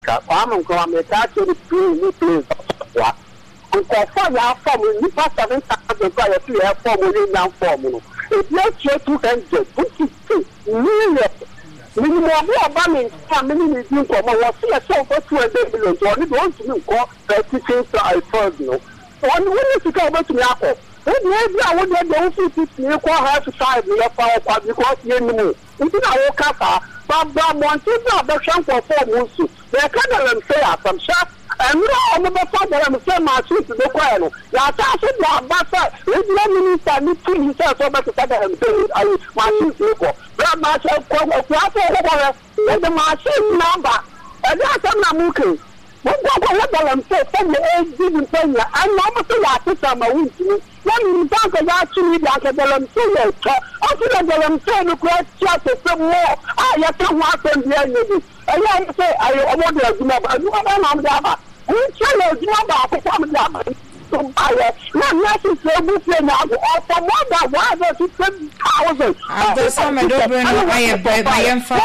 America. I'm going America to the place. And for your form, you pass 7,000 dollars to your form, now form. It's not your 200, million. Minimum abandoned family is in common. Was here so for 200 million. So I want to call 30 things I told you. So I'm willing to go back to Apple. Maybe I would have the office you call her to 5 million because you know. It's not your car, but one thing about the for 4 months. They can't say some shop. And we are over the father and the same machine to the choir. That's also the ambassador. The minister needs to himself over to father and say, I machine to go. That marshal come up with the machine number. And that's a Namuki. What I'm saying, from the age didn't tell you. I'm not saying that this time I win to me. When you talk about you, like a Delam Sayer, after the Delam Sayer, the great church is some more. I can't want to be anything. And I say, I want to do about you. I'm the we challenge you about the family. So I am not necessarily now, or for more than 150,000. After some, I don't bring I am for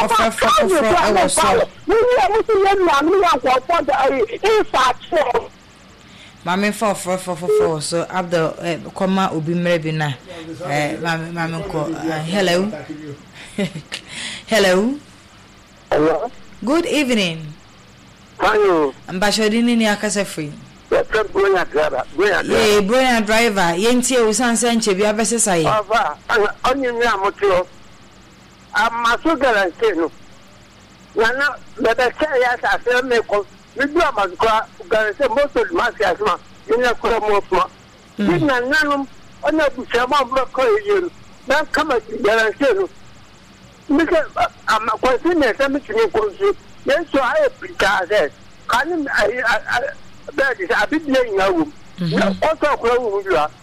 Mammy for so Abdul Koma Ubi Merebina. Mammy hello. Hello. Good evening. Hello. Ambassador Niakasa free. Brilliant driver. Yentie Usan Sanche, be a versus I. Only Yamoto. I'm so guaranteed. Nana, let us say yes, I feel me. We do about guarantee most of the masses in a Kurama. Nanum, on a Shaman block you. Now come at the guarantee. I'm a question, something. Yes, so I appreciate that. That is a bit laying a room. Also, you are.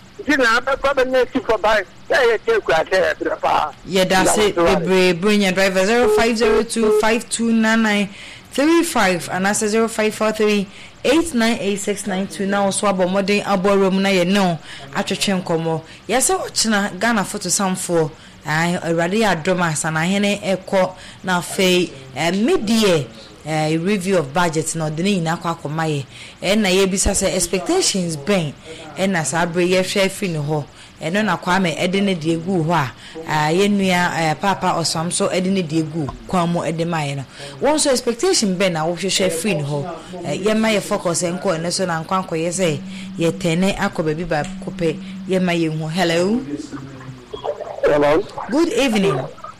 Yeah, that's it. Bring your driver 0502 5299 35 and that's 0543 898692. Now, swab or modern room. Now, you know, at your chin como. Yes, I Ghana photo some for. I already had drummers and I had now fay mid-year review of budgets. No, the name Nakwa Maye and I bisa expectations bang and as I bring your chef in the hall and then I kwame Edine Diegu wa Yenuya Papa or some so Edine Diegu Kwamo Edemina. Once expectation ben I wish chef in hall Yemaya focus and call and so and Kwanko ye say ye tene ako baby by cope Yemayu. Hello. Hello. Good evening.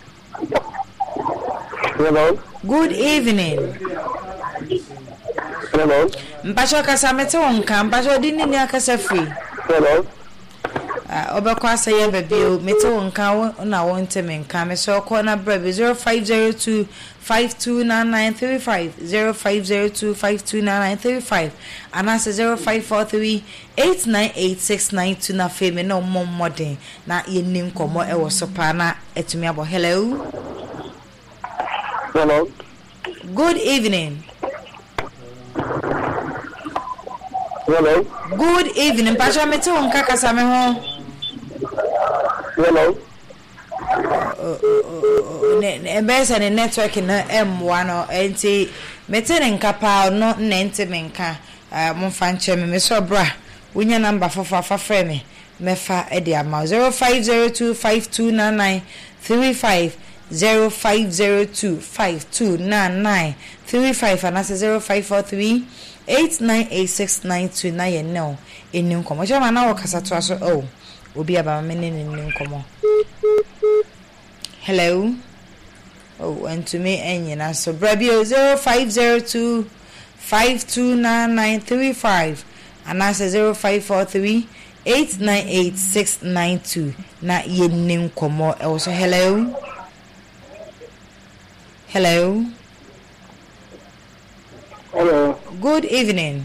Hello. Good evening. Hello. Mpacho kasamete wonka mpacho dini ni akasa free. Hello. Obekwa say bebio mete wonka na wonte menka me so call na brebe 0502 529935 0502 529935 and answer 0543 898692 na fame no modern na yenim komo e wo so pa na etumi abo. Hello. Hello. Good evening. Hello. Good evening. Pastor Meto onka kasame ho. Hello. Besa ne network na M1 enti meten nkapa no nente menka momfa nche me so bra wonya number fafa frame mefa e dia ma 0502 5299 35 0502 5299 35 and that's 0543 898692 na ye no enim komo chama na wakasa to aso oh obi aba me ne enim komo. Hello. Oh, and to me enyina so brabio 0502 529935 and that's 0543 898692 na ye nim komo also. Hello. Hello. Hello. Good evening.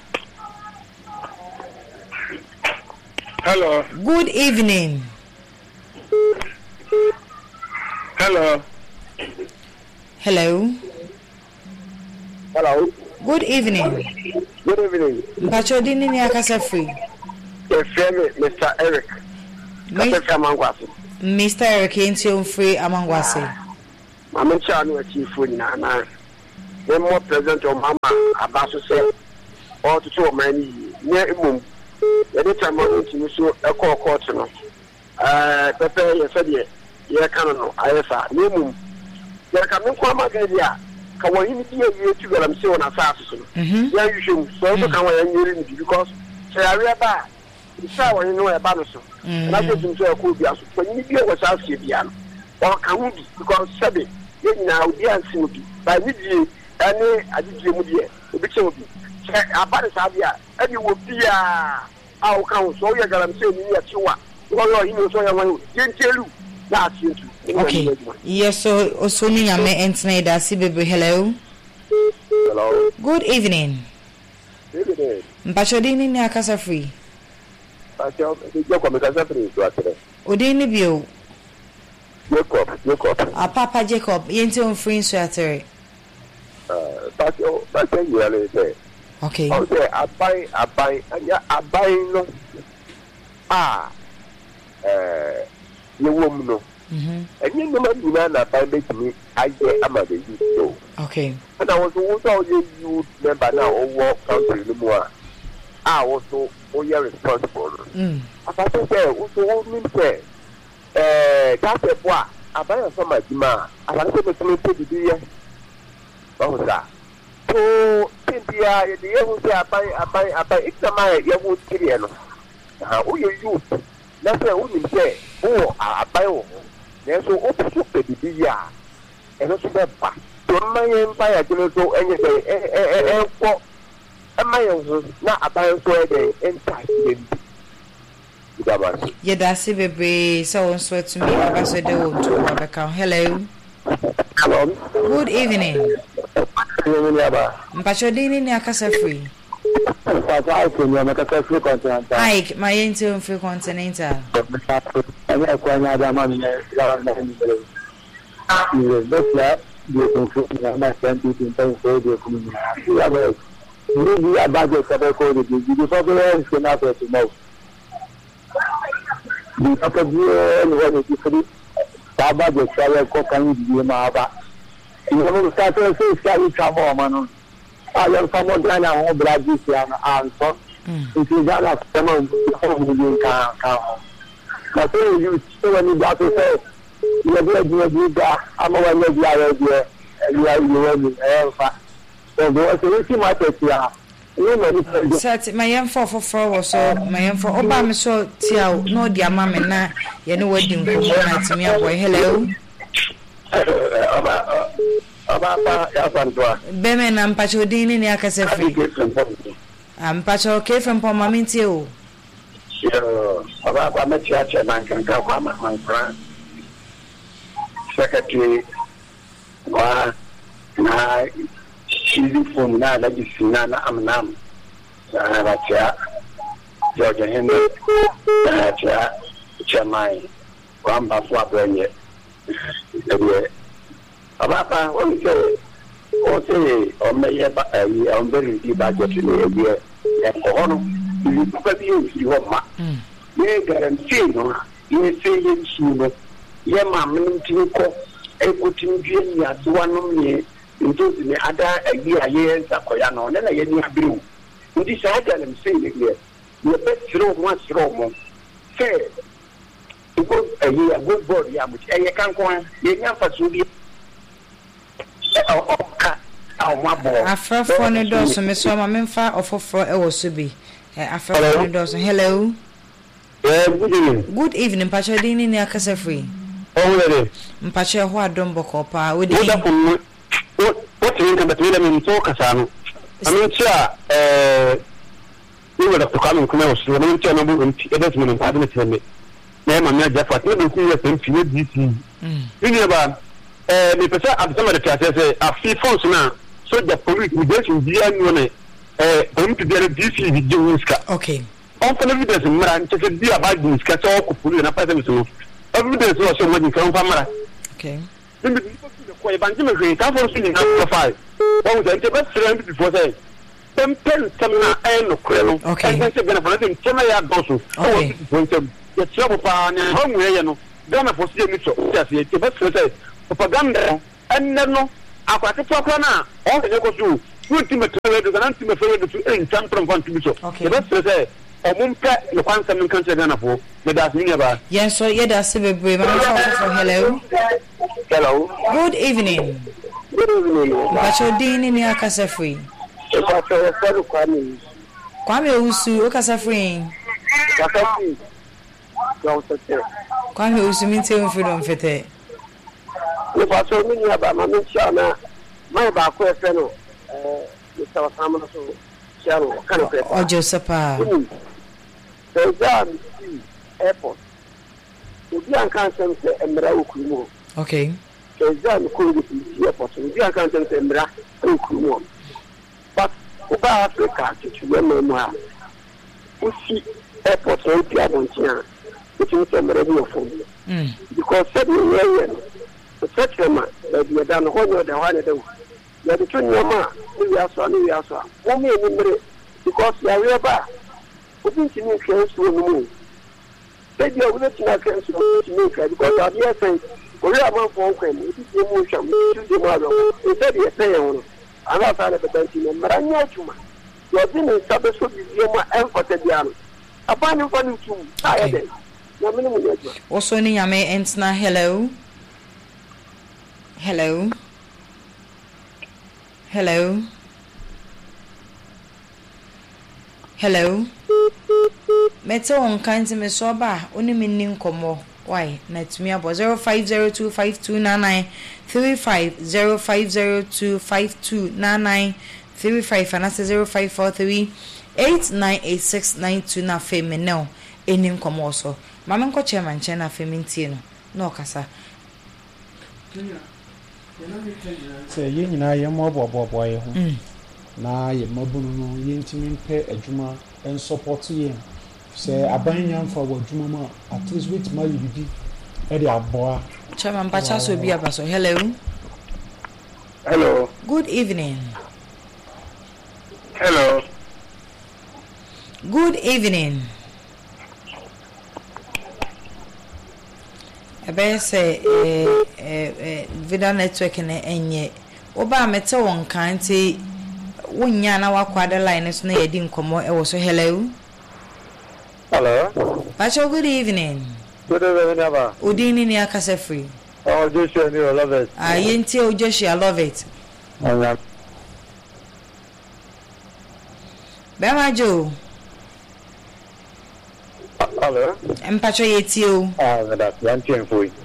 Hello. Good evening. Hello. Hello. Hello. Good evening. Good evening. Mpacho dini ni akasa free. Mr. Eric. Mr. Eric into free amangwase. I'm in charge of chief food now. more present or mama about to say or to show many near him. Anytime I want to so a call court, prepare your study. Yeah, canon, I have no. There can be one idea. Can we hear you to get them so on assassin? Yeah, you should so come away because say I read back. It's how you know about us. And I just enjoy a cool bias when you was out here, or can we because Sabi, now the answer would be by you, any I did you would be a bit of about the Sabia, and you would be our council. You're going to say me at you. Well, you know, so I want to tell you. Okay. Yes, so Osuni Yame Entne Dasi Bebe. Hello. Hello. Good evening. Good evening. Mpachodini ni akasa free. Odini bio. Jacob. Papa Jacob, yente on free so atere. But you are there. Okay. Okay, I buy no. You won't know. And you know, I buy me. I get a mother. Okay. And I was also you member now over country no more. I also responsible. As I say, also mean say, that's a boy. I buy some of my. I want to make it be. What was that? So, Cynthia, the year will say, I buy. It's a my young kid. How you use? That's what we say. Oh, I buy. There's so open to be here. And also that back. So my empire can go anything. For a mile, not a buy so a day, and yeah, that's it, baby. So on sweat to me. I said, to Rebecca. Hello. Hello. Good evening. Mpachodini ni akasa free. Ike, my into free continental. I am someone that I want to answer. If you got a someone who can't. But you so when you got to say, you I'm a idea, and you are you so there was a market here. Sat my young for so my young for Obama so tia no dear mamma na you know what you to me boy. Hello. Beme na mpachodini ni akase free. Mpacho ke from Poma minti o. Yo, aba mechiache na nkanka kwa manfra. Secretary wa na chizi phone na legisina na amnam. Na cha George Henry na cha chamai kwamba kwa bwenye. Abapa won say o say o meye ba o very di budget ni e e ko no ni ko bi o fi ho ma ni guarantee no ni say ye su no ye ma men tin ko e ko tin bi ni aduwa no ni nto ni ada agi aye nsakoya no na ye ni abiru ndi sa ga nem say ni ye be tiro mo asiro mo say ko agi a good board ya mu e ye kan ko ye nya fa su bi Afrafo no doso me so ma memfa ofofro e wo so bi afrafo no doso. Hello. Good evening Mpachodini ni akasa free. Mpacho ho adom boko pa we dey what you can between them in talk asano I chia we would have to come and come out so we chia no bu e me no ade me tell na ma me ajafa te do ku ye pemfie DC ni ba me pesa absama de tiase say afi phones na so the police we just be anu ne going to get DC video wiska. Okay. On for evidence mara nche be about this ka so ko police na pesa me so evidence was so much kan famara. Okay. Then the people ko e banji me green ka for so ni na profile. What was the best friend before say them pen some na no krelo. Okay. And say gonna for them chema ya doso. Okay. Ya chabo pa na homu ye no. Gana for see me so. Yes, ye best friend say propaganda and no akwati papa na o se ko so ultimate redo na ultimate redo to en champion fan to so the best say omumpa le kwansa min kan Ghana fo me da sin ba yes so yeah that's bebre ma for hello good evening but your din ni akasa free Kwame Usu okasa free Kwame Usu min te on freedom fete le paso mi ni aba ma mi chana mai ba ko efe no Mr. Samana so charo kana pe ojo sapa so jam airport obi an kan sem se emra okurumo okay so jam ko di airport obi an kan sem se emra okurumo but oba Africa titu we mo ha usi airport so bi abontia titu se emra bi ofo because said we the settlement that you done honor the one do you the two nyama we are so one me ni because you are ba obi ti ni kan so no say you will not na kan so to me because I hear say we are man for kwen it is mu sham to the mother it said you say you ana ta na betanti na maranya chuma you didn't sabe so bi ma emphate dia no apani fa ni tu ayede na me ni mu ya also ni nyame entna hello Meto on kanti me so ba oni me nin komo why na tumi abo 0502529935 0502529935 and that's 0543898692 na fe me no enin komo so mama nko chairman che na fe me ntie no kasa say yin na ye mo bobo ye ho na ye mabunu no yintimi pe adwuma en support ye say abanya mfa wadwuma ma at least with my bibi e dey aboa chairman pacha so bi abaso hello good evening good evening ebe say video network na enye oba mete won kanti wonya na wakwada line so na yedi nkomo e wo so hello Pacho good evening aba udini ni akase free Joshua ni I love it yenti o Joshua I love it Bema Jo hello Pacho yeti o that one thing for you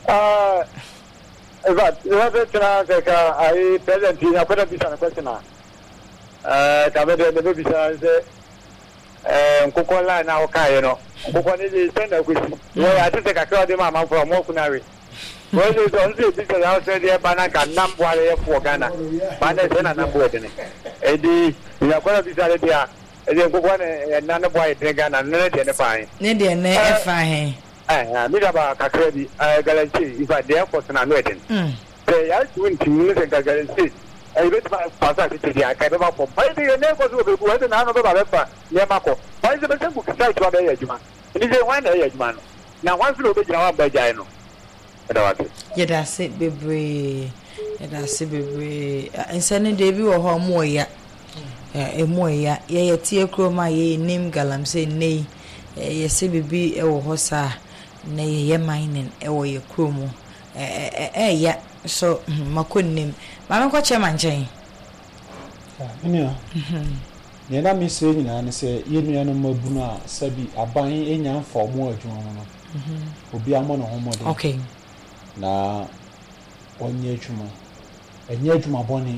but you have to try I present you have to be a question kabede the bisa say nkoko line na oka no nkoko ni dey send akusi we ati se kakra de mama from okunare we dey don say bisa ya say dey bana ka nambo ale for Ghana bana say na nambo de ne edi ya kwa bisa le dia edi nkoko ne na no boy de Ghana ne de ne fine ne de ne e fine mi da ba kakra bi guarantee if I dey for na no eden say ya win team ne guarantee I bet pass it to the academy for by the name was over who had another leper near Marco. Why is the person who can say to a man? It is a one age man. Now, once you obey your by Jano. Yeah, that's it, baby. That's it, baby. And sending debut or home more ya. A moya, ye tear crow my name galam say nay. Ye say baby, oh, hossa, nay, ye mining, or your chromo. Yeah, so Makunim. Mama kwa chairman chain. Ne na me say nyina ne say ye nua no mabunu a sabi aban enya mfa mo adwuma no. Obi amo no homo de. Okay. Na onye adwuma. Enye adwuma boni.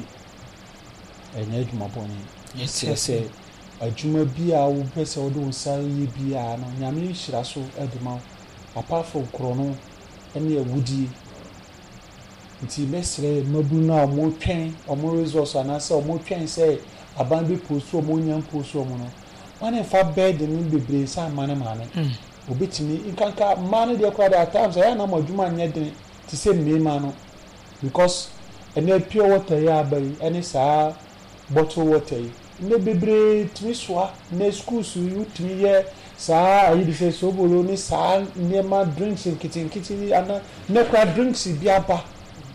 Yes, say adwuma bi a wo pese wo do sa ye bi a no nyame hira so adwuma. Apart from krono ene awudi nti mesre mabuna omo twen omo resource anase omo twen say aban bi poso omo nyam poso omo no wane fa bed ni bebre sa mane obetimi nkanka mane de kwa at times ya na madwuma nyeden ti say mema no because ene pure water ya bari ene sa bottle water ne bebre twiswa ne schools you timi ye sa ayi di so bolo ni sa nema drinks in kitchen ana ne kwa drinks bi aba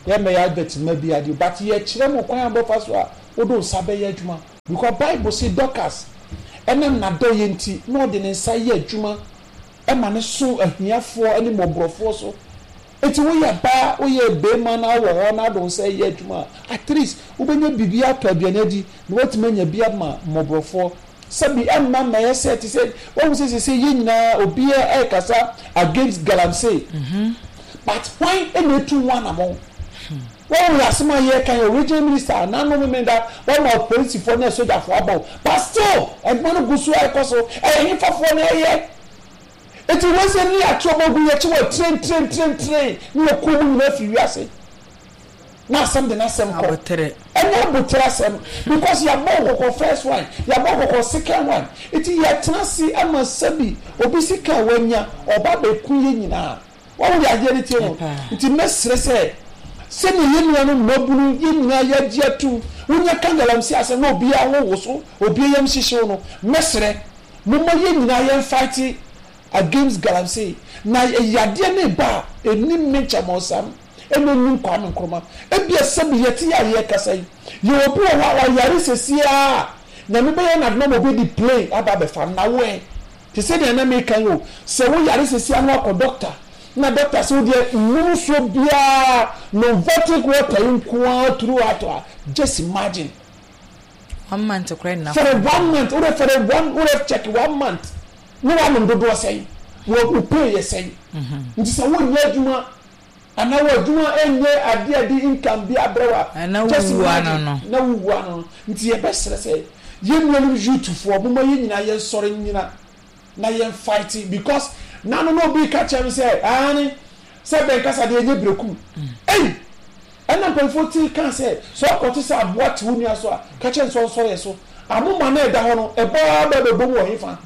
ye me ya bet ma bi ade but ye kire mo kwan abofa so a wodo sabe ye adwuma because Bible say Dorcas enem na do ye nti no de ne nsa ye adwuma e ma ne so ahiafo ani mobrofo so eti wo ye ba wo ye be ma na wo ho na do nsa ye adwuma at least wo benya bibia to aduane di na wotimanya bia ma mobrofo sabi amma ma ye say ti say wo say ye nyina obi e kasa against galamsey but why any two one among when we are small here can your regional minister now no mean that one of police for na soldier for about but still and man go so I so e for na here it was any trouble we train no ko mu na fi wiase na something na sem ko and no butere sem because ya bo ko first one ya bo ko second one it ya transi ama sabi obi sika wanya oba be kunye nyina what we are getting to it mesre say se ni yenu no mabunu yenu ya giatu wonya kangalam si ase no obi a wo so obi yam hihye no mesre mumma yenu na yan fight against galamsey na yade ne ba enim ne chamosam enu kwa nkroma ebia sabi yeti ya ye kasai ye obi wa yare sesia na me be na no obi di play aba be fa na we ti se de na me kan yo se wo yare sesia no ko doctor na doctor so de nuru so bia no vertic water in kwa throughout just imagine 1 month to cry now for 1 month or for 1 check 1 month no one do say we pay you say nti say wo nya adwuma ana wo adwuma enye ade income bia brewa just one na wu ano nti ye be sere say ye nunu youthfo mo ma ye nyina ye sore nyina na ye fight because na no be catch am say ani say ben kasa de enye brekum ana pefoti kan say so akoto say what wuni aso a catch am so so amuma na eda ho no e ba be bomu o hifa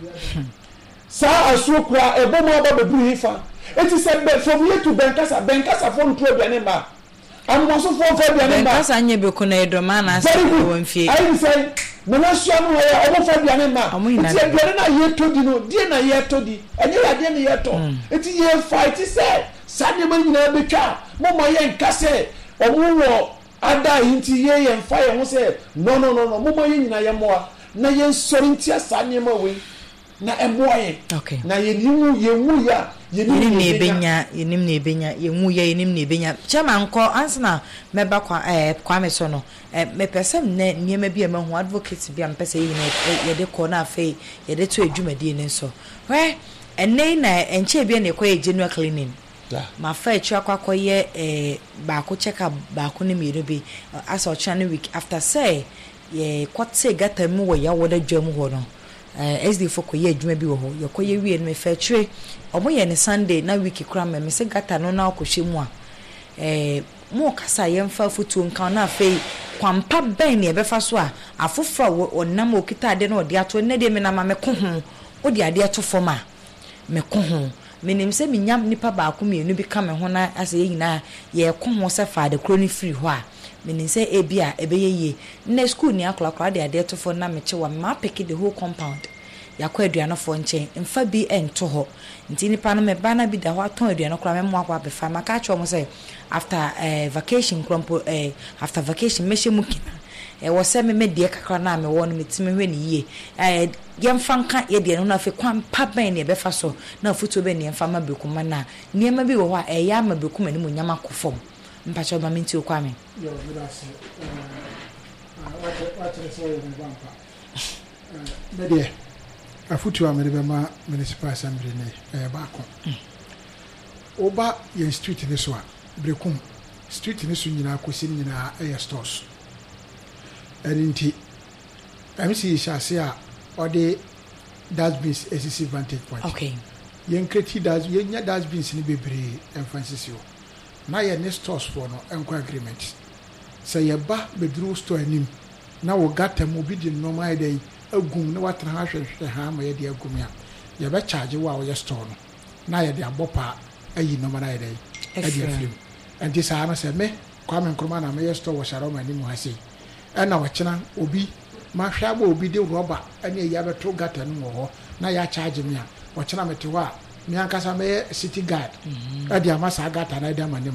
sa aso kwa e bomu ba be bru hifa eti say from here to ben kasa for ntro bia ne ma amuma so for bia ne ma ben kasa nye be ko na edoma na say won fie I say menasua no ya obo fa bia ne ma eti bia na ye todi no die na ye todi enye ya die na ye to eti ye fight say sade man nyina betwa mo mo ye nkase owo ada hinti ye mfa ye ho say no mo mo ye nyina ye moa na ye nsori ntia sane ma we na emoa ye okay na ye nimu ye mu ya yenim na ebenya yenwu ye yenim na ebenya chama nko ansna meba kwa me so no me person na niema bia ma ho advocate bia mpese ye de ko na afi ye de to adwumadi ne so we enne na enche bia ne ko ye general cleaning ma fa echi akwakoye ba ko check up ba ko ne miru bi asa o channel week after say ye kwatse gata mu wo ya woda dwam ho no SD for ko ye adwuma bi wo ho ye ko ye wie no me fa tire omo ye ne Sunday na week kura me se gata no na akohwe mu a mo kasa ye mfa foto nkan na afei kwampa ben ne befa so a afofra onam okita ade na ode ato ne de me na ma me ko ho ode ade ato foma me ko ho menim se minyam nipa ba ko me enu bi ka me ho na ase ye nyina ye ko ho se fa de kroni free ho a menim se ebia ebeyeye na school ni akla de ade ato fo na me che wa ma pick the whole compound yakwa aduano fo nchen mfa bi ento ho nti nipa no me bana bi da ho aton aduano kra me mo akwa be fa maka cho mo say after vacation krompo after vacation me shemu kina wo se me de kakra na me wo no metime hwe ni ye yemfa nka ye de no na fe kwan pa ben ne be fa so na futo be ne mfa ma bekuma na niema bi wo ho a ya ma bekuma ni mo nyama kofom mpa cho ma minti okwa me yo mirase what say you bampa de afutu ameribema municipal assembly ne baako oba ye street ni so a brekum street ni so nyina akosi nyina stores erinti MC shase a ode dustbins SCC vantage point okay yen kreti yen dustbins ni bebre emphasis yo na ye ne stores for no enko agreement say ye ba bedru store anim na wo gata mo bi di normal day agum na watra ha hwehwe ha ma ye de agum ya ye be charge wa wo ye store no na ye de abopa ayi no mana ye dey e de film and this ha na say me Kwame Nkrumah na me ye store wo Sharoma ni mu ha sei e na wo kina obi ma hwa ba obi de rubber ene ya beto gata no wo na ya charge me a wo kina me te wa me ankasa me city guard e de amasa gata na de amanim no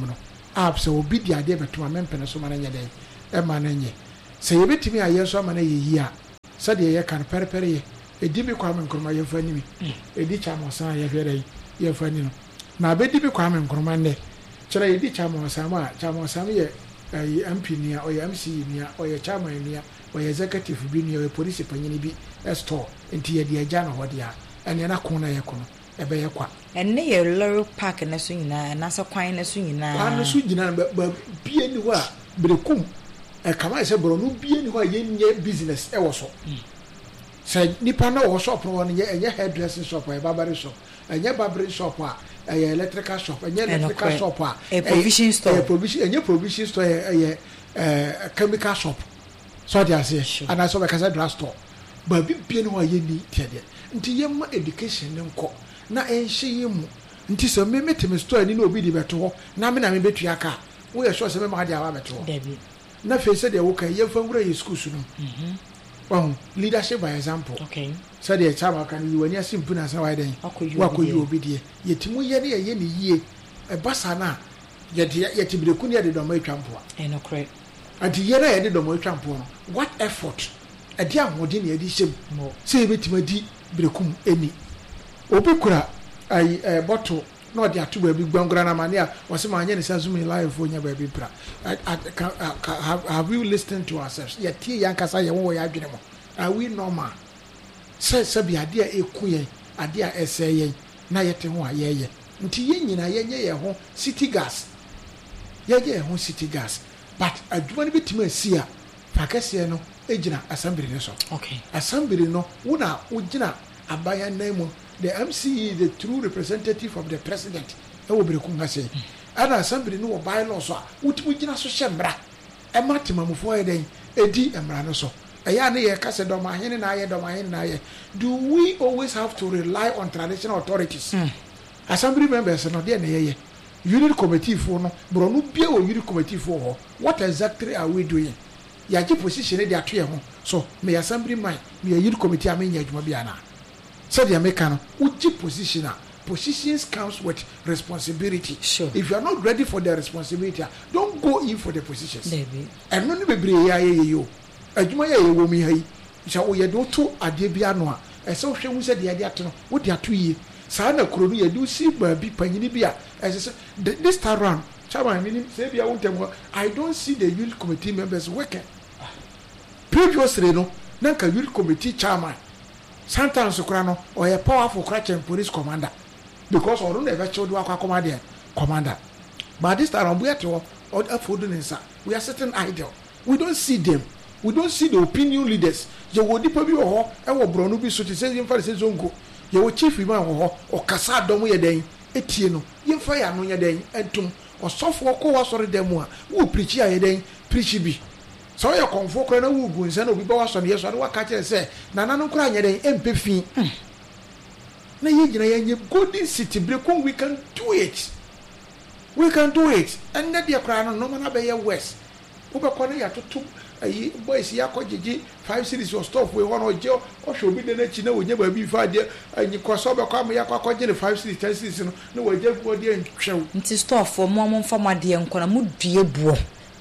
apps obi di ade beto amempene so mana nya den e ma na nye se ye betimi aye so ama na ye yi a se de ye kan perepere ye edi bi kwa menkroma ye fa nimi edi chamosa ye fere ye fa ni no na bedi bi kwa menkroma ne kire edi chamosa ma chamosa ye MP ni a oye MC ni a oye chairman ni a oye executive bi ni oye police panyini bi store enti ye de agya na hode a ene na kona ye kono ebe ye kwa enne ye lorry park na so nyina na so kwan na so nyina na so nyina ba bie ni ho a brekum kama se bro no bie ni ho a ye nye business e wo so say nipa na wo shop no ye enye hairdressing shop e barbering shop enye barbering shop a electrical shop enye electrical shop a provision store enye provision store chemical shop so they say and I saw because drug store but bie ni ho a ye ni tiade nti ye ma education ne nko na enhye yemu nti so me meteme store ni na obi di beto ho na me betua ka wo ye sure se me ma dia wa beto ho na fe se de wo kan ye fa wura ye school su no leadership by example okay so de chama kan yi wani asimpu na sa wa den wa ko yi obi die ye timu ye ne ye ne yie e basa na ye tibreku ne de do ma atwampo a no correct ati ye na ye de do ma atwampo no what effort e dia hodi ne ye di shem se ye betima di brekum eni obi kura ai bottle no de atu ba bi gbangura na mane a wose ma anya ne sazumi live fo nya ba bi bra have you listened to ourselves ye tie yankasa ye wo ya adwene mo are we normal se bi ade a eku yen ade a ese yen na yete ho a ye nti ye nyina ye nye ye ho city gas ye ho city gas but adwuma ne bitima asi a fakase no ejina assembly ne so okay assembly no wona ugina abaya naimu the MCE is the true representative of the president e wo breku ngase ana assembly no bylaws so utimu gina so hyemra e matemamufo ye den edi emra no so eya ne ye kase do ma hene na ye do we always have to rely on traditional authorities assembly members no de na ye unit committee for no bro no bia o unit committee for ho what exactly are we doing ya ji position de ato ye ho so me assembly man me unit committee amenya adwuma bia na said the American uchi positions comes with responsibility. Sure. If you are not ready for the responsibility, don't go in for the positions. Baby. And no be bre ya yo. Adwuma ya wo mi hai. Sha wo ye do to ade bia no a. E se wo hwe mu se de ade ato no, wo de ato yi. Sa na kro no ye do si ba bi panyini bia. E se this time round, chairman meaning say bia wontem I don't see the youth committee members working. Previously no, na ka youth committee chairman sometimes no or a powerful Christian police commander because or never showed what commander but this time we are to we are sitting idle we don't see them we don't see the opinion leaders you will deep be or brono be so to say you for zongo you will chief man or kasa dom ye den etieno you fire no ye den entum or sofo ko wa sori dem a wo preach ye den preach bi so your comfort kora na wugu nse na obi ba waso ne yeso na waka kire se na nanu kora nya den empefi na ye gina ye golden city breakon we can do it and na dia kora no na be ye west wo be kora ya totum ayi boys ya ko gigi 5 series or stuff we won oje o hwe obi de na chi na wonya ba bi fa de anyi ko so be kwa me ya kwa gigi 5 series 10 series no na woje ko de ntwew nti store for mo mfa made enko na mu due buo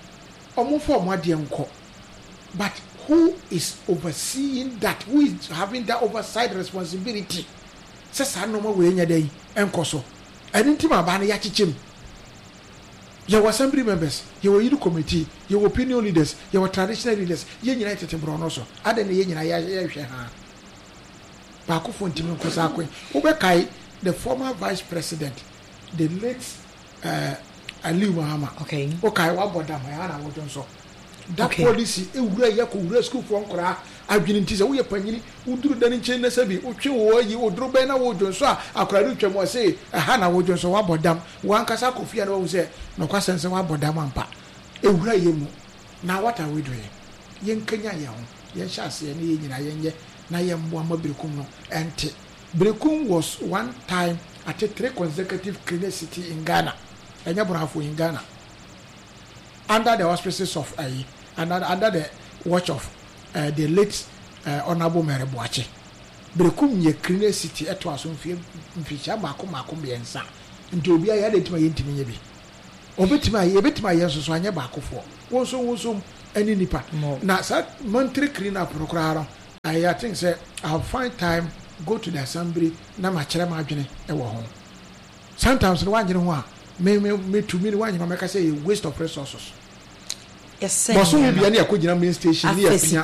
but who is overseeing that? Who is having that oversight responsibility? Says I no more way nya dey enkoso. Entima ba na ya chichim. Your assembly members, your youth committee, your opinion leaders, your traditional leaders, ye united brono so. Ade ne ye nyina ya hwe ha. Ba ko fo ntimi nkosa akwe. Wo be kai the former vice president, the late Ali Muhammad. Okay. Okay, wa boda ma ya na wo so. That policy ewura ya ko wura school for nkora adwini ntise wo ye panyini uduru dani nchen na sabi otwe wo yi oduru be na wo dwonso a akora du twem wo se ha na wo dwonso wa bodam wo ankasa kofia na wo se no kwasense wa bodam ampa ewura ye mu na what are we doing yen kanya ye ho yen hyase ne ye nyina yenye na ye mbo amabrekum no ente brekum was one time at a 3 consecutive clean city in Ghana enya brafo in Ghana under the auspices of under the watch of the late Honorable Mary Boache. Brekum ye clean city eto aso mficha mako biensa. Nti obi aye de tima yentimi ye bi. obetima yeso so anya ba akofo wonso any nipa na that monthly clean up prokraro I think say I'll find time go to the assembly na ma kire ma adwene e wo ho sometimes no wanyere ho a me to me wanyere ma ka say waste of resources. Yes sir. But so we be na akogina main station ni apia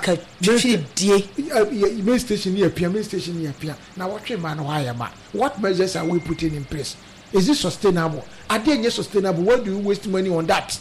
main station ni apia na what we man why am what measures are we putting in place? Is it sustainable? Are they sustainable? Why do you waste money on that?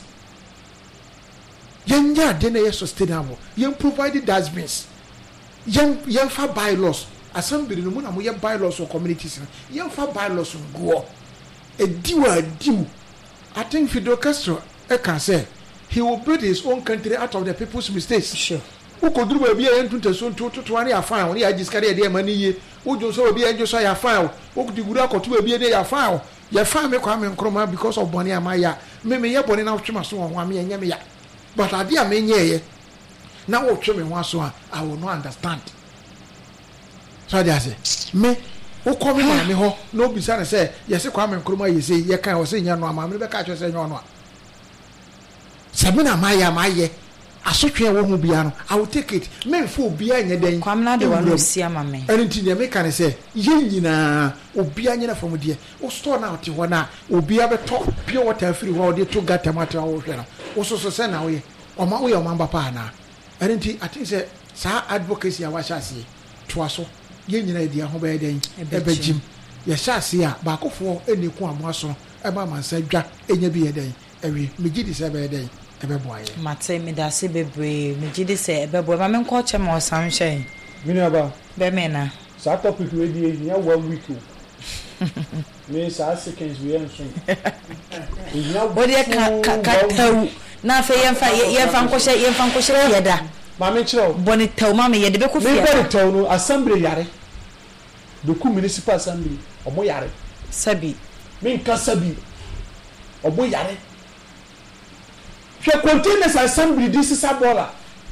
Yenya dey sustainable. Yen provide dustbins. Yen fa bylaws. Assembly no na mo ye bylaws for communities. Yen fa bylaws go. Ediwa. I think Fidel Castro can say he will build his own country out of the people's mistakes. Sure. Who could do a beer into the soon to 20 a file when he had discarded their money? Who do so be angels I file? Who could do to be a day a file? Your family come and chroma because of Bonnie Maya. Maybe you're born out to my son, 1 million yamia. But I dear mean ye. Now, what you mean once one, I will not understand. So I say, me, who come in me ho, no beside say, yes, come and chroma, you say, you can't say, you know, I'm going to catch you say, no. Sabina Maya. Asotwe wo hu bia no I will take it men fo bia nya den kwamna de wano sia mame enti ne me kan say ye nyina obia nyina fam de o store na ote ho na obia beto pure water free wo de to gata mata wo hwe na wo so se na wo ye o ma wo ye o ma papa na enti I think say sa advocacy a wa sha se to aso ye nyina de ho ba den e ba jim ye sha se a ba kofo eni ku amoaso e ma mansa dwa enya bi ye den ewi megidi se ba den Mate me da se bebre me gide se ebebo ma me nko che ma osan hwe mini aba be me na sa topic we di ya 1 week me sa seconds we enso o de ka taw na fe yemfa nko hye yeda ma me kire boni taw ma me yede be ko fia me beri taw no assembly yare the municipal assembly omo yare sabi me nka sabi omo yare the containers assembly this is a bola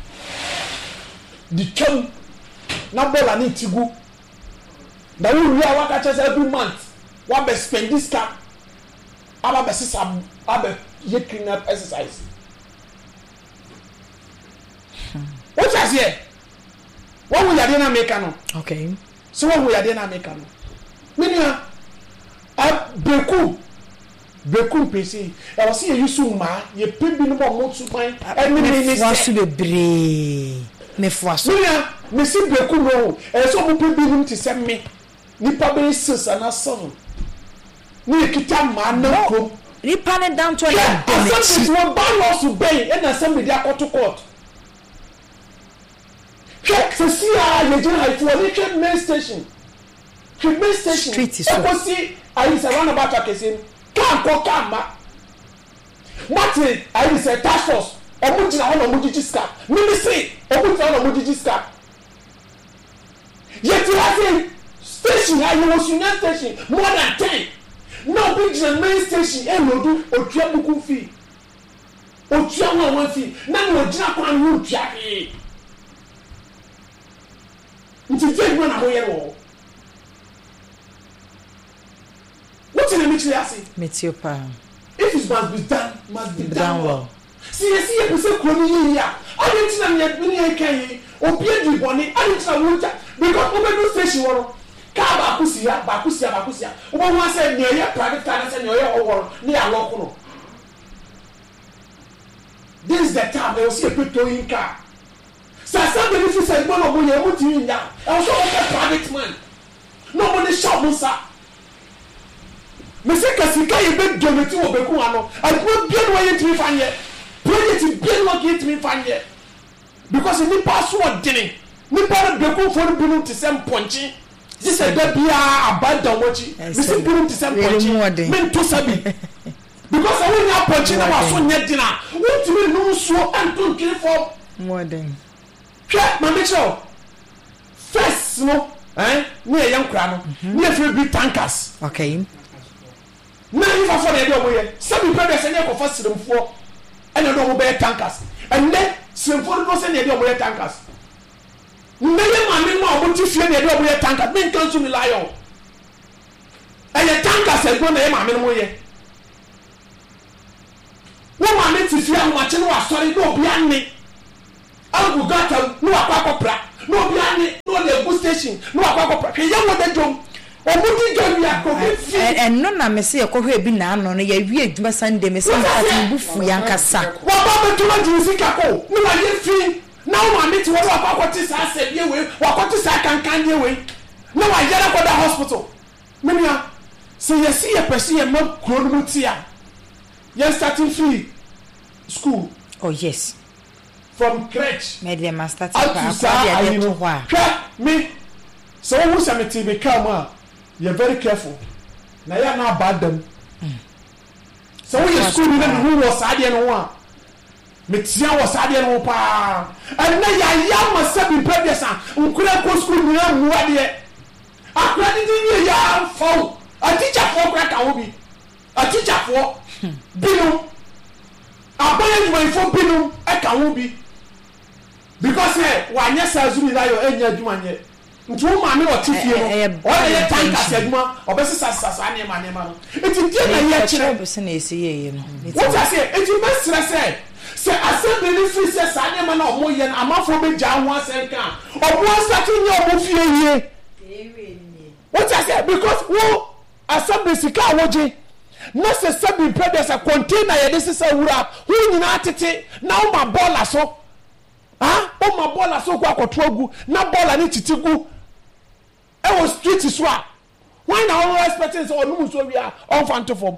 the chum na bola ni tigu na we waka chase every month one be spend this cap aba be sisa aba ye clean up exercise what is here what we are doing na make no okay so what we are doing na make no minia Beku pesi e wasi ye yusu ma ye pebi no mo su ban e mi minister wasu bebre me fuaso me si beku no e so mo pebi nim ti se me nipa be sisa na so ni kita ma na ko nipa ne down to ya assembly won ban law su bay e na assembly dia court check se si a ye jin high for the main station street is so e ko si ayi se run about akesin Kama Martin, I say task force. Omujina on Omujiji ministry. Omujina on Omujiji scap. Yet you have station. I was union station more than 10. No big the main station. Elodu Otuabuku fee. Otuawa one fee. Now Ojina kwa Otuafi. It's a one away. What in the metriasi? Metiopa. If it must be done well. See, you say, Crony here. I didn't know yet when I came. Or Pierre Bonnie, I didn't know water because Obedo station war. Bakusia. One was said near your private car and your war near local. This is the time they will see a picture car. So somebody said, one of your motive now. I was also a private man. Nobody shot Musa. Monsieur Kasika ye be donati wo be ku ano agbo bia no ye timi fanye project bia no ye timi fanye because ni pass what dini ni pa be ku for bi no to sem ponchi this is the bia abandon wachi me se bi no to sem ponchi me to sabi because I won ya ponchi na wa so nya dina wo timi no so anto kire for modern hwe ma me cho first no ni e yankura no ni e fi bi tankers okay na you for the do we some people say na ko for siremfo and no mo be tankers and then siremfo no say na do mo tankers na ye ma me ma o ti fie na do mo tankers me nkan so mi lion and the tankers e go na ye ma me mo ye no ma me ti fi a ma che no asori no obi anne agu gata no akwa no obi anne no le go station no akwa hwe ye wo de dwom omudi dwom ya ko fi no na me se yakɔhwe bi na ano no ya wie adwuma Sunday me se nka bufu yankasa wa ba be tuma jinsi kako no ma ye fi na wo ma me ti wo akwa ti sa se bie we wa ti sa kankan ye we no wa yara ko da hospital menia se ye si ye pese ye ma kuro no mutia ye starting free school. Oh yes, from crèche me dem start me so who say me ti be come you're very careful na ya na bad them so we school ni who was ade no wa me tia was ade no pa and na ya ma sabi predesa nkura ko school ni na mu ade akura ni ya fo a teacher for kra ka wo bi a teacher for binu abaye ni for binu e ka wo bi because wa nya sa zumi da yo enya adwuma nye nti wo ma me o ti fie no o ye tanka se adwuma obesi sasa ne ma no enti die na ye kire bese na esi ye no what I say enti be stress se assembly ni free se sa ne ma na o mo ye na amafo be ja ho asenka obo asati nya obo fie ye what I say because wo assembly sika woje na se sabi predecessor container ye this is a wura hu nyina atete na o ma bola so o ma bola so kwa kotogu na bola ni titigu e wo street so a why na all expecting so onu so wi a on fanto form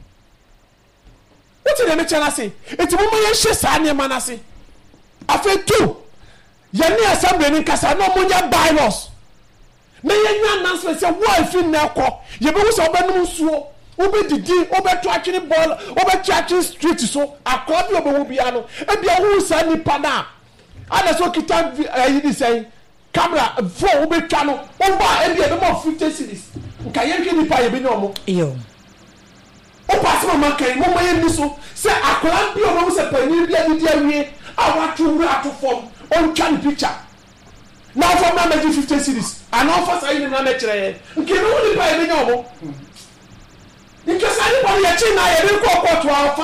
what dey me chana say eti mo ye hye sa ne ma na say afa tu ye ni assembly ni kasa no mo nya bylaws na ye nya announcement say wo fi na ekọ ye be wo so obenum suo obe didi obe to atwene ball obe atwene street so akọ bi obe wo bia no e bia wo sa nipa na ana so kita yi say camera phone we twa no o ba e bia be mo 50 series nka ye hwe nipa ye be nyomo yo o pass mama kan mo mo ye ni so say akora bi o mo se pani bia di awie a wa tu wura to form on twa picture now for na make 50 series and offer say ni na me kire nke no nipa ye be nyomo nke say ni body ye chi na ye be ko to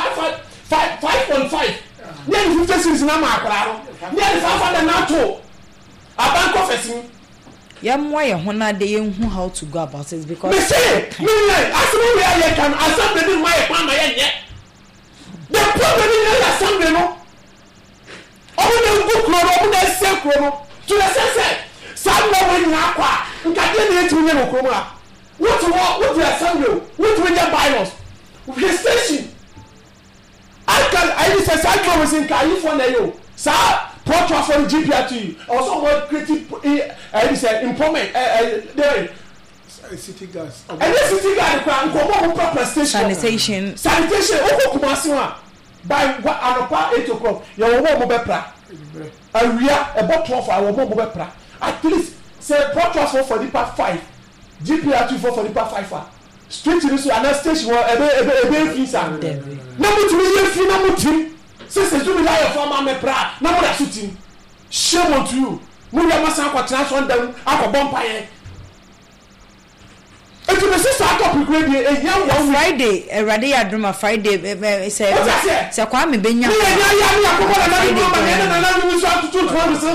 5.5 nearly 50 series na ma akora no nearly 500 na to abanko fesin ya mo ye ho na de ye hu how to go about it because me say me asimo we are can assembly be my pa ma ye the problem is the assembly no omo de ngu kro no omo de se kro no to the sense some no we na kwa nka de na etu nye no kro ma what the assembly what we get bylaws the station I say I was in California yo sir portrait for GPRT also what creative I say employment there city gas and the city gas kwa nkomo proper station sanitation okokumasi wa by anopa 8 o'clock you wo mo be pra awia e bottle of our mo be pra at least say portrait for the part 5 GPRT for the part 5 street ni so ana station ebe fisa na mutu ye fi na mutu se do me lie for ma me pra na mo da shooting shame on you mo ya masa kwa transfer down akobon paye etu me sister top grade e ya wo Friday erade ya drama Friday se kwa me benya ya akobon na na mo ma na mo so atutu to mo so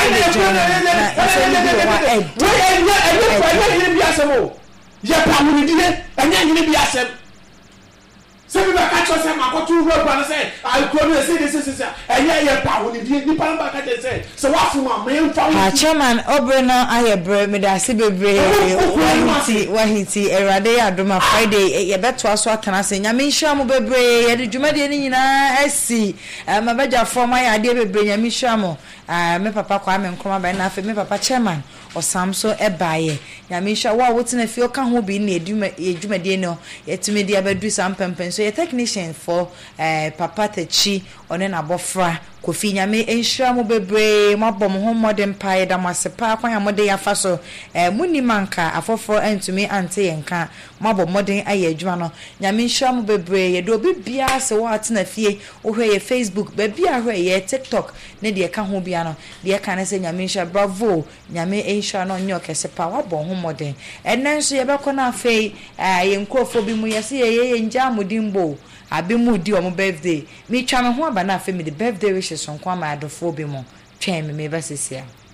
we bi asemo ye pa mo ni die anya nyine bi asem se bi ba ka cho se ma ko tu ro ba na se I ko no se this anya ye pa wo ni die ni pa ba ka se wa fu ma me mfa wo chairman obrena aye bre me da se bebre wahiti erade adoma Friday ye beto aso atana se nya me nhia mo bebre ye de dwumade ni nyina asi ma beja from aye ade bebre nya me nhia mo me papa kwa me nkoma ba na afi me papa chairman osamso ebaye nya me nhia wa wotina fi o ka ho bi na edwumade no yetime dia bedu sampempen so ye technician for papa tachi one na bofra kofi nyame enhira mo bebre mabom ho modern pie da masepa kwan amode yafa so muni manka afoforo entumi ante yenka mabom modern aye adwuma no nyame enhira mo bebre ye do bibia se wa atena fie ohwe ye Facebook bibia ahwe ye TikTok ne de ka ho bia no de ka na se nyame enhira bravo nyame enhira no nyo kesepa wabom ho modern enen so ye bekọ na afei ye nkrofo bi mu ye se ye nja modimbo abi mu di omo birthday me twa me ho aba na afa me the birthday wishes nko ama adofo bi mo twɛn me ba sesia